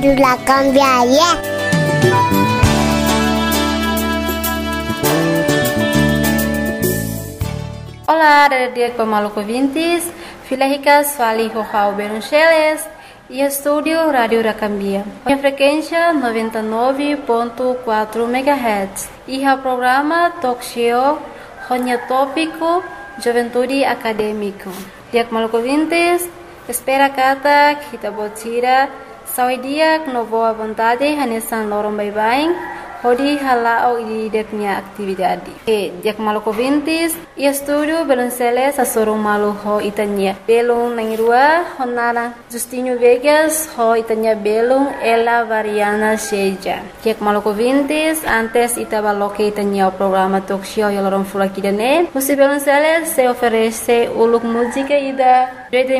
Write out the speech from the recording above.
La cambiaria. Olá, dia Maluco Vintes, Filahicas, Fali Rojao Beruncheles e Estúdio Rádio Racambia. A frequência 99.4 MHz e o programa Talk Show, Ronya Tópico, Juventude Acadêmico. Dia Maluco Vintes, espera kata kita botira, sawi dia no boa vontade, hanesan lorong bye-bye. Hodi halao di deknya aktividade. Dia Maluco Vintes, e estúdio Belunceles a sorong malu ho itanya. Belung nangirua, honara Justinho Vegas ho itanya belung ela variana seja. Dia Maluco Vintes, antes itabaloke itanya o programa talk show yalorong fulakidane. Musi Belunceles se oferece uluk música ida